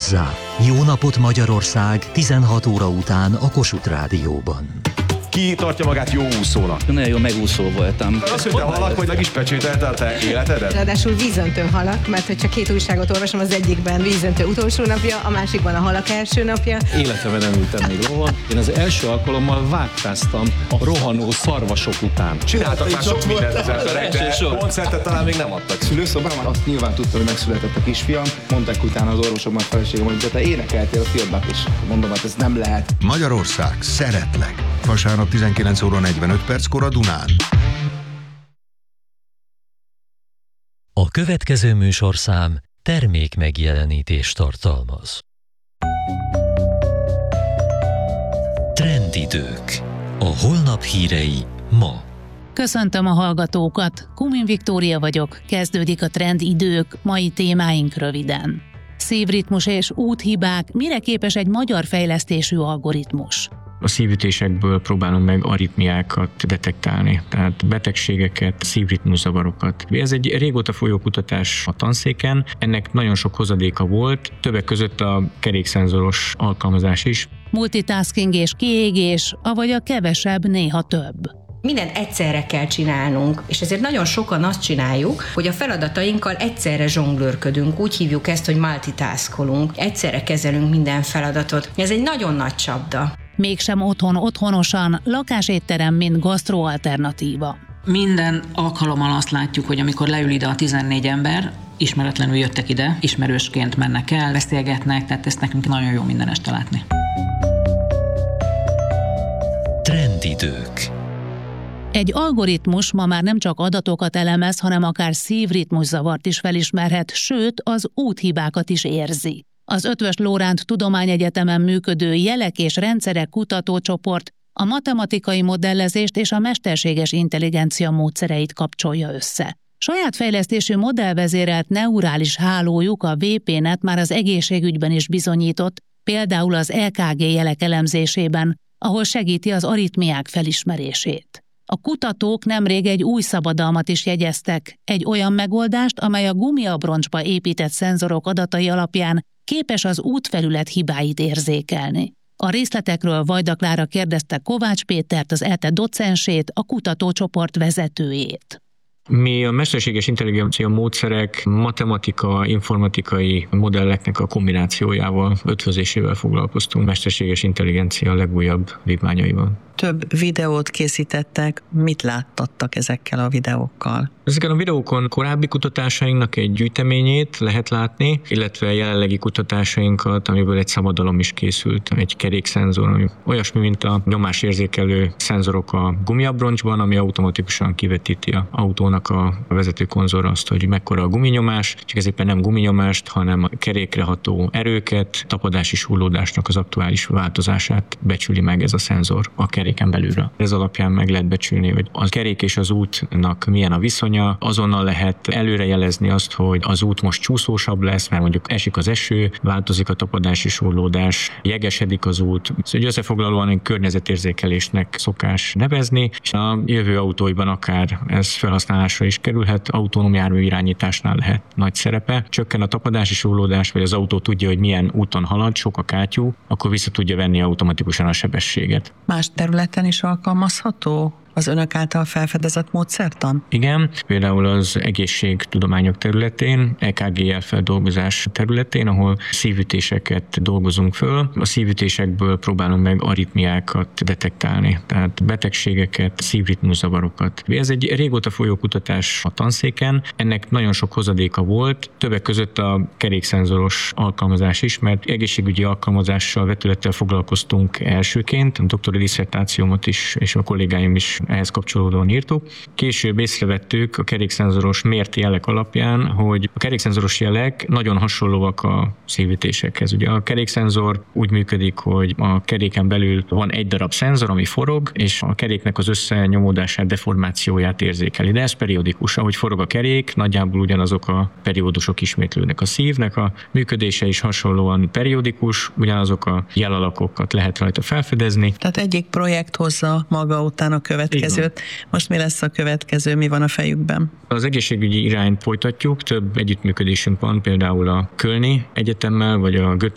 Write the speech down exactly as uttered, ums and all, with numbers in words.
hozzá. Jó napot Magyarország tizenhat óra után a Kossuth Rádióban. Ki tartja magát jó úszónak? Nagyon jó megúszó voltam. Az, hogy te halak vagy, meg is pecsételte a te életedet? Ráadásul vízöntő halak, mert hogyha két újságot olvasom, az egyikben vízöntő utolsó napja, a másikban a halak első napja. Életemben nem ültem még lovon. Én az első alkalommal vágtáztam a rohanó szarvasok után. Csináltak már sok mindent az emberek, de koncertet talán még nem adtak. Szülőszobában azt nyilván tudtam, hogy megszületett a kisfiam. Mondták utána az orvosoknak, feleségem, hogy de te énekeltél a fiadnak, és mondom, hát ez nem lehet. Magyarország, szeretlek. Vasárnap tizenkilenc óra negyvenöt perckor a Dunán. A következő műsorszám termék megjelenítést tartalmaz. Trendidők. A holnap hírei ma. Köszöntöm a hallgatókat, Kumin Viktória vagyok, kezdődik a Trendidők, mai témáink röviden. Szívritmus és úthibák, mire képes egy magyar fejlesztésű algoritmus? A szívütésekből próbálunk meg aritmiákat detektálni, tehát betegségeket, szívritmuszavarokat. Ez egy régóta folyó kutatás a tanszéken, ennek nagyon sok hozadéka volt, többek között a kerékszenzoros alkalmazás is. Multitasking és kiégés, avagy a kevesebb néha több. Mindent egyszerre kell csinálnunk, és ezért nagyon sokan azt csináljuk, hogy a feladatainkkal egyszerre zsonglőrködünk, úgy hívjuk ezt, hogy multitaskolunk, egyszerre kezelünk minden feladatot. Ez egy nagyon nagy csapda. Mégsem otthon otthonosan, lakásétterem, mint gasztroalternatíva. Minden alkalommal azt látjuk, hogy amikor leül ide a tizennégy ember, ismeretlenül jöttek ide, ismerősként mennek el, beszélgetnek, tehát ezt nekünk nagyon jó minden este látni. Trendidők. Egy algoritmus ma már nem csak adatokat elemez, hanem akár szívritmuszavart is felismerhet, sőt, az úthibákat is érzi. Az Eötvös Loránd Tudományegyetemen működő Jelek és Rendszerek Kutatócsoport a matematikai modellezést és a mesterséges intelligencia módszereit kapcsolja össze. Saját fejlesztésű modellvezérelt neurális hálójuk, a vé pé net már az egészségügyben is bizonyított, például az é ká gé jelek elemzésében, ahol segíti az aritmiák felismerését. A kutatók nemrég egy új szabadalmat is jegyeztek, egy olyan megoldást, amely a gumiabroncsba épített szenzorok adatai alapján képes az útfelület hibáit érzékelni. A részletekről Vajda Klára kérdezte Kovács Pétert, az é e té e docensét, a kutatócsoport vezetőjét. Mi a mesterséges intelligencia módszerek matematika, informatikai modelleknek a kombinációjával, ötvözésével foglalkoztunk mesterséges intelligencia legújabb vívmányaival. Több videót készítettek, mit láttattak ezekkel a videókkal? Ezeken a videókon korábbi kutatásainknak egy gyűjteményét lehet látni, illetve jelenlegi kutatásainkat, amiből egy szabadalom is készült, egy kerékszenzor, ami olyasmi, mint a nyomásérzékelő szenzorok a gumiabroncsban, ami automatikusan kivetíti az autónak a vezetőkonzolra azt, hogy mekkora a guminyomás, csak ez éppen nem guminyomást, hanem a kerékre ható erőket, tapadási súrlódásnak az aktuális változását becsüli meg ez a szenzor a keréken belülről. Ez alapján meg lehet becsülni, hogy a kerék és az útnak milyen a viszonya, azonnal lehet előrejelezni azt, hogy az út most csúszósabb lesz, mert mondjuk esik az eső, változik a tapadási súrlódás, jegesedik az út. Szóval összefoglalóan egy környezetérzékelésnek szokás nevezni, és a jövő autóiban akár ez felhasználásra is kerülhet, autonóm jármű irányításnál lehet nagy szerepe. Csökken a tapadási súrlódás, vagy az autó tudja, hogy milyen úton halad, sok a kátyú, akkor vissza tudja venni automatikusan a sebességet. Más területen is alkalmazható az önök által felfedezett módszertan? Igen, például az egészségtudományok területén, é ká gé feldolgozás területén, ahol szívütéseket dolgozunk föl. A szívütésekből próbálunk meg aritmiákat detektálni, tehát betegségeket, szívritmuszavarokat. Ez egy régóta folyó kutatás a tanszéken, ennek nagyon sok hozadéka volt, többek között a kerékszenzoros alkalmazás is, mert egészségügyi alkalmazással, vetülettel foglalkoztunk elsőként, a doktori disszertációmat is, és a kollégáim is ehhez kapcsolódóan írtuk. Később észrevettük a kerékszenzoros mért jelek alapján, hogy a kerékszenzoros jelek nagyon hasonlóak a szívütésekhez. Ugye a kerékszenzor úgy működik, hogy a keréken belül van egy darab szenzor, ami forog, és a keréknek az összenyomódását, deformációját érzékeli. De ez periódikus. Ahogy forog a kerék, nagyjából ugyanazok a periódusok ismétlődnek. A szívnek a működése is hasonlóan periódikus, ugyanazok a jelalakokat lehet rajta felfedezni. Tehát egyik projekt hozza maga után a következőt. Most mi lesz a következő, mi van a fejükben? Az egészségügyi irányt folytatjuk, több együttműködésünk van, például a Kölni Egyetemmel, vagy a